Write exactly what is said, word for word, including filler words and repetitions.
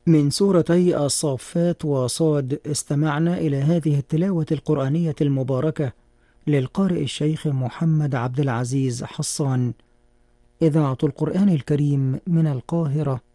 من سورتي الصافات وصاد استمعنا إلى هذه التلاوة القرآنية المباركة للقارئ الشيخ محمد عبد العزيز حصان، إذاعة القرآن الكريم من القاهرة،